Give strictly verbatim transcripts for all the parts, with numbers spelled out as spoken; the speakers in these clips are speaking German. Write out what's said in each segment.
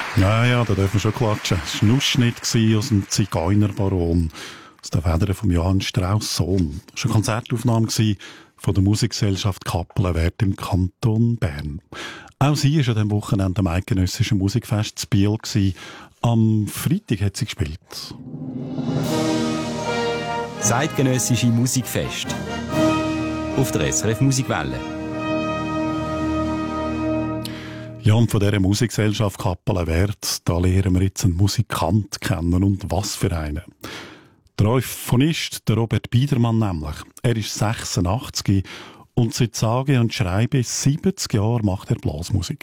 Ja, ja, da dürfen wir schon klatschen. Es war ein Ausschnitt aus dem Zigeunerbaron, aus den Federn von Johann Strauss Sohn. Es war eine Konzertaufnahme von der Musikgesellschaft Kappelenwert im Kanton Bern. Auch sie war an diesem Wochenende am Eidgenössischen Musikfest zu Biel. Am Freitag hat sie gespielt. Das Eidgenössische Musikfest auf der S R F Musikwelle. Ja, und von dieser Musikgesellschaft Kappelenwert, da lernen wir jetzt einen Musikant kennen. Und was für einen. Der Euphonist, der Robert Biedermann nämlich. Er ist sechsundachtzig und seit sage und schreibe siebzig Jahren macht er Blasmusik.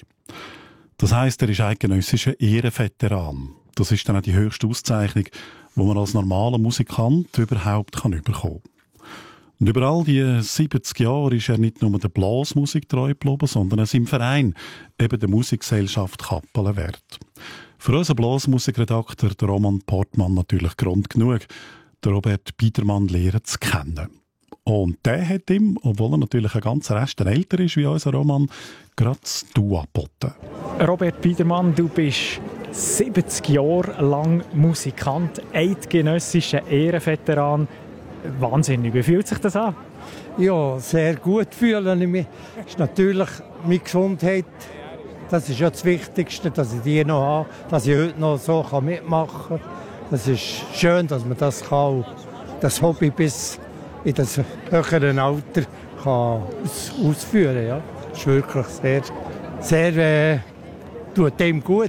Das heisst, er ist eidgenössischer Ehrenveteran. Das ist dann auch die höchste Auszeichnung, die man als normaler Musikant überhaupt kann bekommen kann. Und über all die siebzig Jahre ist er nicht nur der Blasmusik treu geblieben, sondern auch seinem Verein, eben der Musikgesellschaft Kappelenwert. Für unseren Blasmusikredakteur, der Roman Portmann, natürlich Grund genug, den Robert Biedermann lernen zu kennen. Und der hat ihm, obwohl er natürlich ein ganz Rest älter ist wie unser Roman, gerade das Du angeboten. Robert Biedermann, du bist siebzig Jahre lang Musikant, eidgenössischer Ehrenveteran. Wahnsinnig, wie fühlt sich das an? Ja, sehr gut fühle ich mich. Das ist natürlich meine Gesundheit. Das ist ja das Wichtigste, dass ich die noch habe, dass ich heute noch so mitmachen kann. Das ist schön, dass man das kann, das Hobby bis in das höheren Alter kann aus, ausführen kann. Ja. Das ist wirklich sehr, sehr äh, tut dem gut.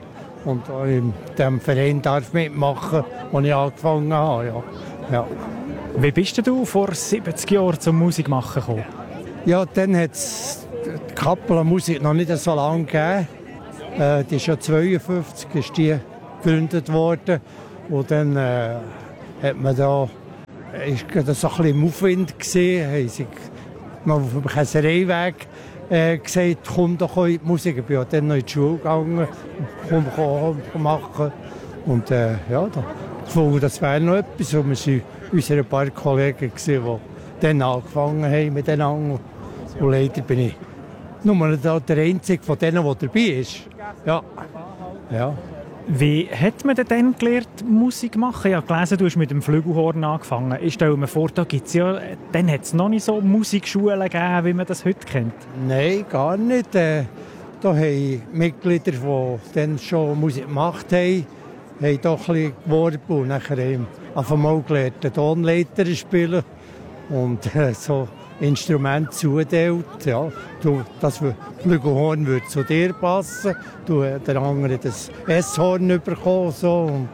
Und in diesem Verein darf ich mitmachen, wo ich angefangen habe. Ja. Ja. Wie bist du vor siebzig Jahren zum Musikmachen gekommen? Ja, dann hat es die Kappelenmusik noch nicht so lange gegeben. Äh, die ist ja zweiundfünfzig ist die gegründet worden. Und dann äh, hat man da, ist das so ein bisschen im Aufwind gesehen, haben sie mal auf dem Käsereiweg äh, gesagt, komm doch in die Musik. Ich bin ja dann noch in die Schule gegangen, komm, komm, komm machen. Und äh, ja, da gefunden, das wäre noch etwas. Und wir waren unsere paar Kollegen, die dann angefangen haben miteinander. Und leider bin ich nur der Einzige von denen, der dabei ist. Ja. Ja. Wie hat man denn dann gelernt, Musik zu machen? Ich habe gelesen, du hast mit dem Flügelhorn angefangen. Ich stelle mir vor, da gibt's ja, dann hat es noch nicht so Musikschulen gegeben, wie man das heute kennt. Nein, gar nicht. Äh, da haben Mitglieder, die dann schon Musik gemacht haben, haben doch ein bisschen geworben und nachher haben auf einmal gelernt, den Tonleiter spielen und äh, so Instrumente zuteilt. Ja, du, das Flügelhorn würde zu dir passen, du, der andere das S-Horn bekommen. So, und,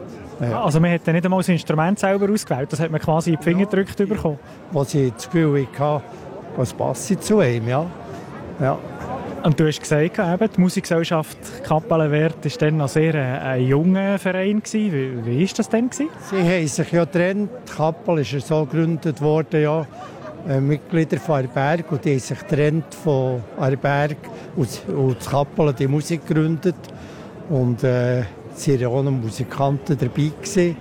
ja. Also man hat dann nicht einmal das Instrument selber ausgewählt, das hat man quasi in die Finger gedrückt bekommen? Was ich das Gefühl hatte, was passt zu ihm, ja. Ja. Und du hast gesagt, eben, die Musikgesellschaft Kappelenwert war dann noch sehr ein, ein junger Verein. Wie, wie war das denn? Sie haben sich ja getrennt. Kappel ist ja so gegründet worden, ja, äh, Mitglieder von Arberg. Und die haben sich getrennt von Arberg und, und Kappel die Musik gegründet. Und äh, es waren auch noch Musikanten dabei, die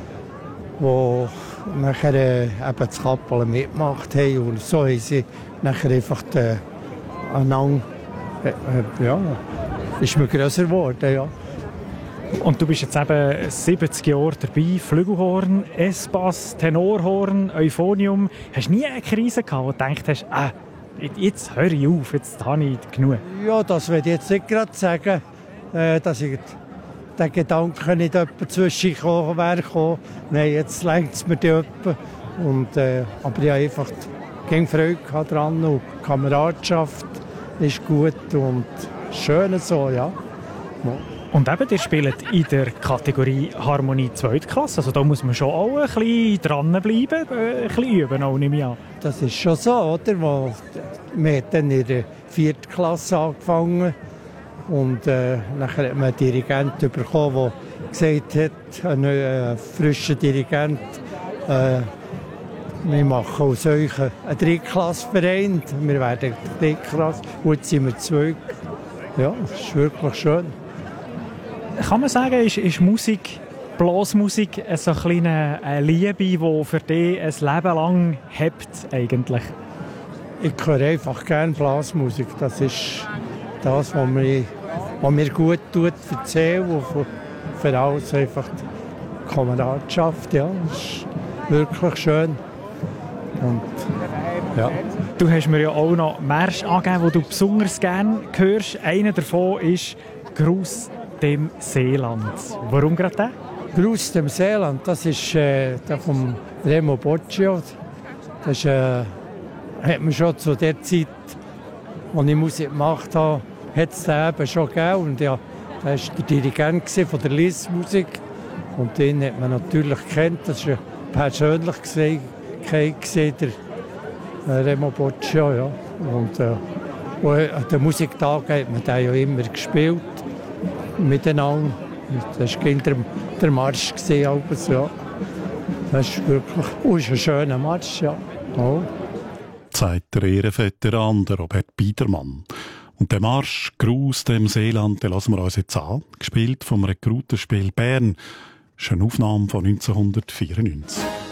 nachher äh, eben das Kappel mitgemacht haben. Und so haben sie nachher einfach äh, einander ja, ist mir grösser geworden, ja. Und du bist jetzt eben siebzig Jahre dabei, Flügelhorn, S-Bass, Tenorhorn, Euphonium. Hast du nie eine Krise gehabt, wo du gedacht hast, ah, jetzt höre ich auf, jetzt habe ich genug? Ja, das will ich jetzt nicht gerade sagen, äh, dass ich den Gedanken nicht zwischengekommen wäre. Nein, jetzt lenkt es mir die etwa. Und, äh, aber ich habe einfach keine Freude daran und Kameradschaft ist gut und schön so, ja. Ja. Und eben, ihr spielt in der Kategorie Harmonie Zweitklasse, also da muss man schon auch ein bisschen dranbleiben, ein bisschen üben, auch, nehme ich an. Das ist schon so, oder? Wo, wir haben dann in der vierten Klasse angefangen und äh, nachher hat man einen Dirigenten bekommen, der gesagt hat, ein äh, frischer Dirigent, äh, wir machen aus euch einen Drittklassenverein. Wir werden Drittklasse. Heute sind wir zwei. Ja, das ist wirklich schön. Kann man sagen, ist, ist Musik, Blasmusik so eine kleine Liebe, die für dich ein Leben lang hebt eigentlich? Ich höre einfach gerne Blasmusik. Das ist das, was mich was mir gut tut, erzählen und für, für alles einfach die Kameradschaft. Ja, das ist wirklich schön. Und, ja. Du hast mir ja auch noch Märsche angegeben, die du besonders gerne hörst. Einer davon ist «Gruß dem Seeland». Warum gerade der? «Gruß dem Seeland», das ist äh, der von Remo Boccio. Das ist, äh, hat man schon zu der Zeit, als ich Musik gemacht habe, hat es den eben schon gegeben. Und ja, er war der Dirigent von der Liszmusik. Und den hat man natürlich gekannt. Das war eine Persönlichkeit, der äh, Remo Boccio. Ja. Und, äh, und an den Musiktagen hat man den ja immer gespielt. Miteinander. Das war der, der Marsch. Also, ja. Das ist wirklich oh, ist ein schöner Marsch. Ja. Oh. Sagt der Ehrenveteran, der Robert Biedermann. Und der Marsch «Gruß dem Seeland», den lassen wir uns jetzt an. Gespielt vom Rekrutenspiel Bern. Das ist eine Aufnahme von neunzehnhundertvierundneunzig.